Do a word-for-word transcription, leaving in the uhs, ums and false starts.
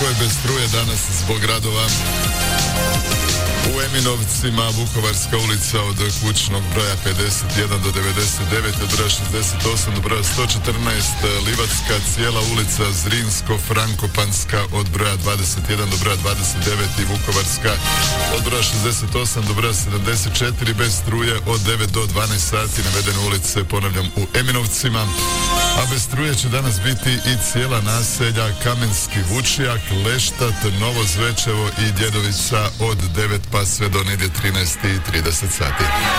Tako je, bez struje danas zbog radova. U Eminovcima Vukovarska ulica od kućnog broja pedeset jedan do devedeset devet, od broja šezdeset osam do broja sto četrnaest, Livacka cijela ulica, Zrinsko-Frankopanska od broja dvadeset jedan do broja dvadeset devet i Vukovarska od broja šezdeset osam do broja sedamdeset četiri bez struje od devet do dvanaest sati. Navedene ulice, ponavljam, u Eminovcima. A bez struje će danas biti i cijela naselja Kamenski Vučijak, Leštat, Novo Zvečevo i Djedovica od devet pa sve do negdje trinaest i trideset sati.